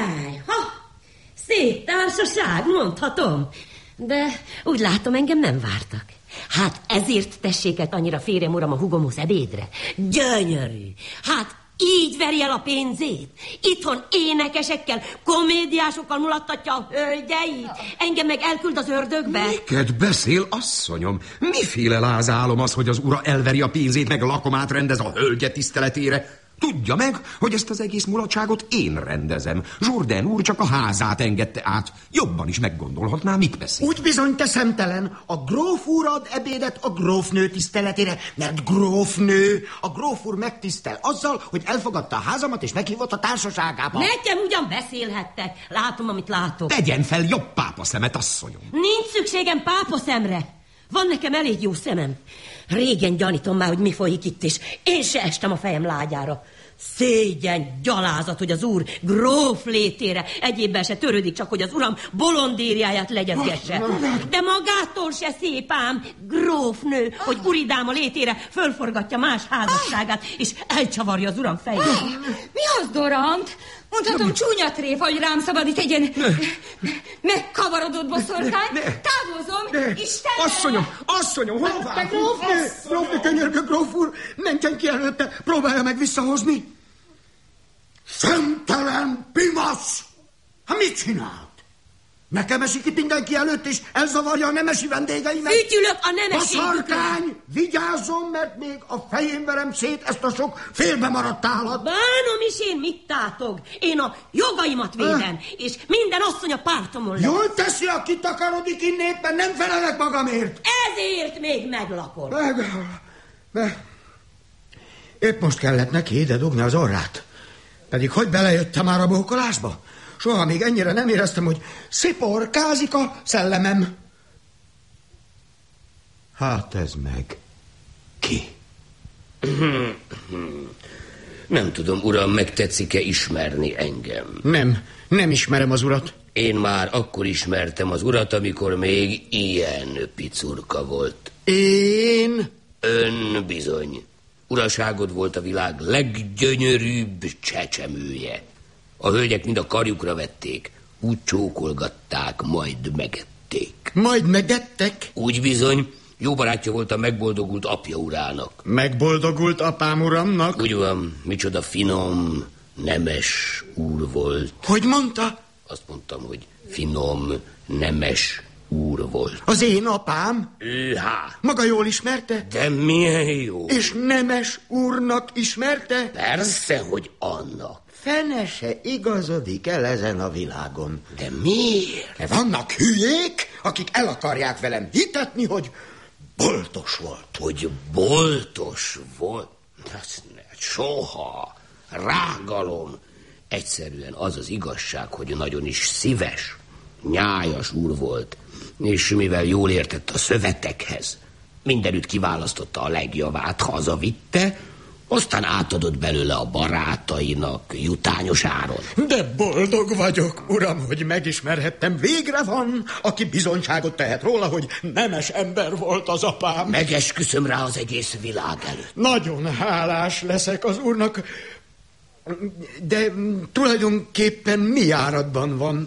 Jaj, szép társaság, mondhatom. De úgy látom, engem nem vártak. Hát ezért tessék annyira férjem, uram, a hugomhoz ebédre. Gyönyörű. Hát így veri el a pénzét. Itthon énekesekkel, komédiásokkal mulattatja a hölgyeit. Engem meg elküld az ördögbe. Miket beszél, asszonyom? Miféle lázálom az, hogy az ura elveri a pénzét, meg lakomát rendez a hölgye tiszteletére? Tudja meg, hogy ezt az egész mulatságot én rendezem. Jourdain úr csak a házát engedte át. Jobban is meggondolhatná, mit beszél. Úgy bizony, te szemtelen. A gróf úr ad ebédet a grófnő tiszteletére, mert grófnő. A gróf úr megtisztel azzal, hogy elfogadta a házamat és meghívott a társaságába. Nekem ugyan beszélhettek. Látom, amit látok. Tegyen fel jobb pápaszemet, asszonyom. Nincs szükségem pápaszemre. Van nekem elég jó szemem. Régen gyanítom már, hogy mi folyik itt, és én se estem a fejem lágyára. Szégyen, gyalázat, hogy az úr gróf létére egyébben se törődik, csak hogy az uram bolondériáját legyezgesse. De magától se szép ám, grófnő, hogy uridáma létére fölforgatja más házasságát, és elcsavarja az uram fejét. Mi az, Dorant? Mondhatom, csúnya tréfa, hogy rám szabadít egy ilyen megkavarodott boszorkány. Távozom, Istenem! Asszonyom, hol van? Te grófnő, könyörgő gróf úr, mentjen ki előtte, próbálja meg visszahozni. Szemtelen pimasz! Hát mit csinált? Nekem esik itt mindenki előtt, és elzavarja a nemesi vendégeimet. Fütyülök a nemesi... Baszarkány, vigyázzon, mert még a fején verem szét ezt a sok félbe maradt állat. Bánom is én, mit tátog? Én a jogaimat védem, és minden asszony a pártomon lesz. Jól teszi, a kitakarodik innét, mert nem felelek magamért. Ezért még meglakod. Épp most kellett neki ide dugni az orrát. Pedig hogy belejöttem már a bókolásba? Soha még ennyire nem éreztem, hogy sziporkázik a szellemem. Hát ez meg ki? Nem tudom, uram, megtetszik-e ismerni engem? Nem ismerem az urat. Én már akkor ismertem az urat, amikor még ilyen picurka volt. Én? Ön bizony. Uraságod volt a világ leggyönyörűbb csecsemője. A hölgyek mind a karjukra vették, úgy csókolgatták, majd megették. Majd megettek? Úgy bizony, jó barátja volt a megboldogult apja urának. Megboldogult apám uramnak? Úgy van, micsoda finom, nemes úr volt. Hogy mondta? Azt mondtam, hogy finom, nemes úr volt. Az én apám? Há! Maga jól ismerte? De milyen jó! És nemes úrnak ismerte? Persze, hogy annak. Fene se igazodik el ezen a világon. De miért? Vannak hülyék, akik el akarják velem hitetni, hogy boltos volt. Hogy boltos volt? Soha. Rágalom. Egyszerűen az az igazság, hogy nagyon is szíves, nyájas úr volt, és mivel jól értett a szövetekhez, mindenütt kiválasztotta a legjavát, hazavitte, aztán átadott belőle a barátainak jutányos áron. De boldog vagyok, uram, hogy megismerhettem. Végre van, aki bizonyságot tehet róla, hogy nemes ember volt az apám. Megesküszöm rá az egész világ előtt. Nagyon hálás leszek az úrnak, de tulajdonképpen mi járatban van?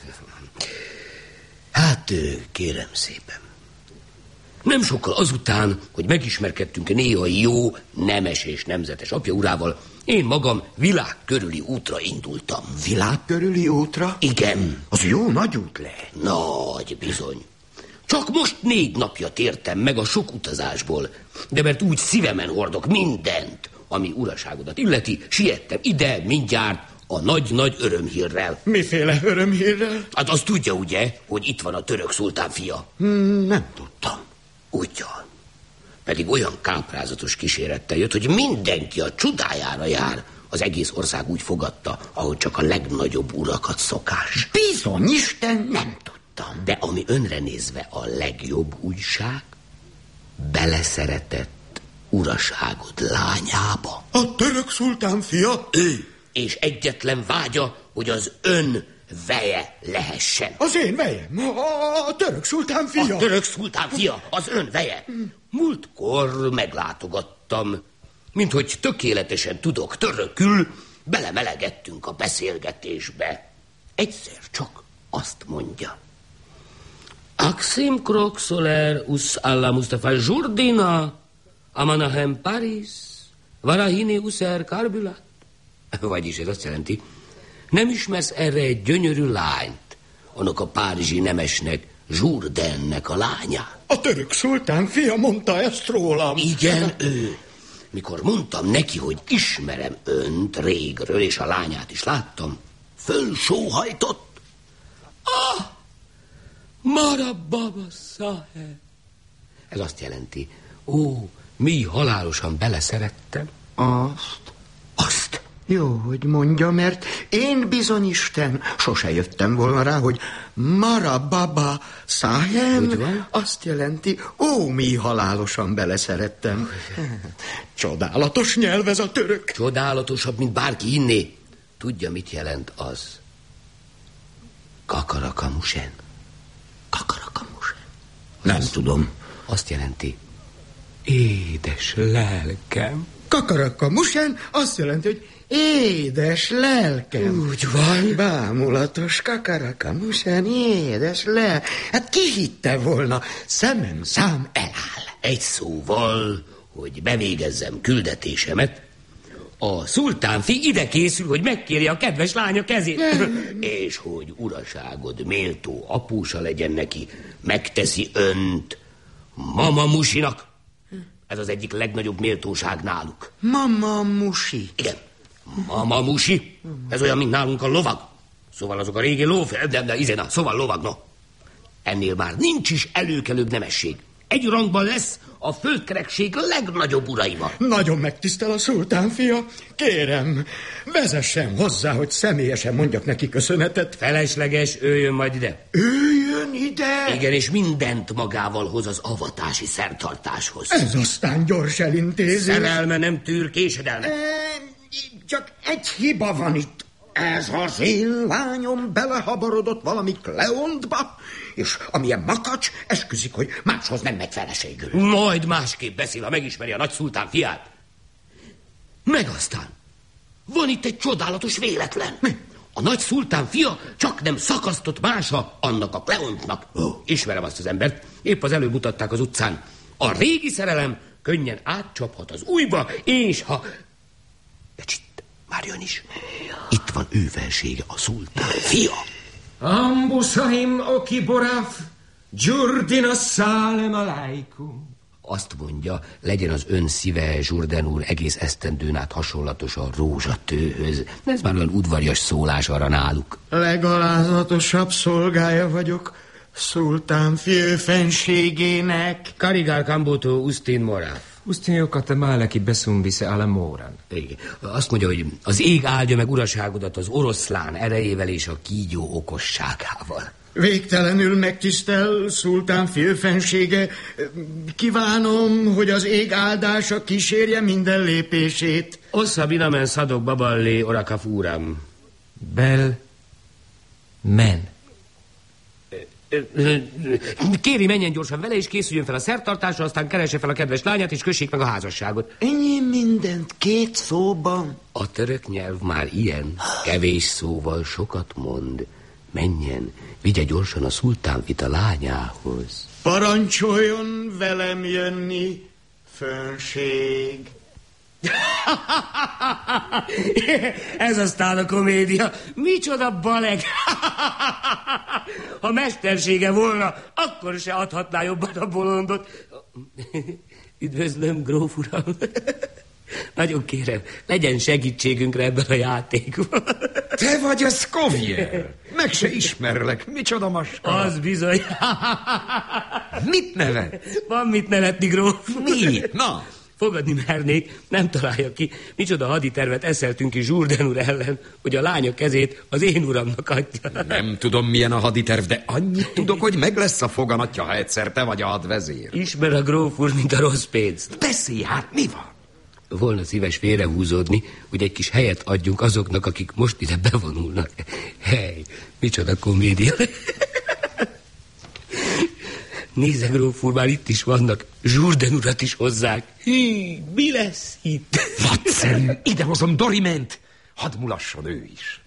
Hát, kérem szépen. Nem sokkal azután, hogy megismerkedtünk néha jó, nemes és nemzetes apja urával, én magam világ körüli útra indultam. Világ körüli útra? Igen. Az jó nagy út lehet. Nagy, bizony. Csak most 4 napja tértem meg a sok utazásból, de mert úgy szívemen hordok mindent, ami uraságodat illeti, siettem ide mindjárt a nagy-nagy örömhírrel. Miféle örömhírrel? Hát azt tudja, ugye, hogy itt van a török szultán fia? Nem tudtam. Ugyan. Pedig olyan káprázatos kísérettel jött, hogy mindenki a csodájára jár. Az egész ország úgy fogadta, ahogy csak a legnagyobb urakat szokás. Bizony, Isten, nem tudtam. De ami önre nézve a legjobb újság, beleszeretett uraságod lányába. A török szultán fia? Ő, és egyetlen vágya, hogy az ön veje lehessen. Az én vejem? A török szultán fia? A török szultán fia, az ön veje. Múltkor meglátogattam, minthogy tökéletesen tudok törökül, belemelegettünk a beszélgetésbe. egyszer csak azt mondja. Axim Kroxoler us alla Mustafa Jourdina, Amanahem Paris, Varahini user Karbulat. Vagyis ez azt jelenti, nem ismersz erre egy gyönyörű lányt, annak a párizsi nemesnek, Jourdainnek a lányát. A török szultán fia mondta ezt rólam. Igen, ő. Mikor mondtam neki, hogy ismerem önt régről, és a lányát is láttam, fölsóhajtott. Ah! Marababa Saheb. Ez azt jelenti, ó, mi halálosan beleszerettem. Azt. Jó, hogy mondja, mert én bizony Isten sose jöttem volna rá, hogy Marababa Saheb azt jelenti, ó, mi halálosan beleszerettem. Csodálatos nyelv ez a török. Csodálatosabb, mint bárki inné. Tudja, mit jelent az? Kakarakamusen. Kakarakamusen. Nem tudom. Azt jelenti, édes lelkem. Kakarakamusen azt jelenti, hogy édes lelkem. Úgy van. Bámulatos kakarakamusen, édes lelkem. Hát ki hitte volna, szemem szám eláll. Egy szóval, hogy bevégezzem küldetésemet, a szultánfi ide készül, hogy megkérje a kedves lánya kezét. És hogy uraságod méltó apósa legyen neki, megteszi önt Mama Musinak. Ez az egyik legnagyobb méltóság náluk. Mama Musi. Igen, Mama Musi. Ez olyan, mint nálunk a lovag. Szóval azok a régi szóval lovag, no. Ennél már nincs is előkelőbb nemesség. Egy rangban lesz a földkerekség legnagyobb uraival. Nagyon megtisztel a szultán fia. Kérem, vezessen hozzá, hogy személyesen mondjak neki köszönetet. Felesleges, ő jön majd ide. Ő jön ide? Igen, és mindent magával hoz az avatási szertartáshoz. Ez aztán gyors elintézés. Szerelme nem tűr késedelmet. Csak egy hiba van itt. Ez az én lányom belehabarodott valami Kleontba, és amilyen makacs, esküszik, hogy máshoz nem megy feleségül. Majd másképp beszél, ha megismeri a nagy szultán fiát. Meg aztán van itt egy csodálatos véletlen. Mi? A nagy szultán fia csak nem szakasztott mása annak a Kleontnak. Ismerem azt az embert, épp az előbb mutatták az utcán. A régi szerelem könnyen átcsaphat az újba, és ha... De csitt, már jön is. Itt van ő felsége, a szultán fia. Ambusahim oki boraf, Jourdina szálem aláikum. Azt mondja, legyen az ön szíve, Jourdain úr, egész esztendőn át hasonlatos a rózsatőhöz. Ez már olyan udvarias szólás arra náluk. Legalázatosabb szolgája vagyok szultán főfenségének. Karigal Kamboto Ustin Moraf. Ustin jokate máleki beszumbise ala móran. Igen. Azt mondja, hogy az ég áldja meg uraságodat az oroszlán erejével és a kígyó okosságával. Végtelenül megtisztel szultán főfensége. Kívánom, hogy az ég áldása kísérje minden lépését. Ossza binamen szadok baballé orakaf úram. Bel men. Kéri, menjen gyorsan vele, és készüljön fel a szertartásra, aztán keresse fel a kedves lányát, és kössék meg a házasságot. Ennyi mindent 2 szóban. A török nyelv már ilyen. Kevés szóval sokat mond. Menjen, vigye gyorsan a szultánfit a lányához. Parancsoljon velem jönni, főnség. Ez aztán a komédia. Micsoda baleg. Ha mestersége volna, akkor se adhatná jobban a bolondot. Üdvözlöm, gróf uram. Nagyon kérem, legyen segítségünkre ebben a játékban. Te vagy a Scovier. Meg se ismerlek. Micsoda maskara. Az bizony. Mit nevet? Van mit nevetni, gróf. Mi? Na? Fogadni mernék, nem találja ki, micsoda haditervet eszeltünk ki Jourdain úr ellen, hogy a lánya kezét az én uramnak adja. Nem tudom, milyen a haditerv, de annyit tudok, hogy meg lesz a foganatja, ha egyszer te vagy a hadvezér. Ismer a gróf úr, mint a rossz pénzt. Beszélj, hát mi van? Volna szíves félrehúzódni, hogy egy kis helyet adjunk azoknak, akik most ide bevonulnak. Hely, micsoda komédia. Nézze, gróf úr, már itt is vannak. Jourdain urat is hozzák. Hí, mi lesz itt? Vadszerű, idehozom Doriment. Hadd mulasson ő is.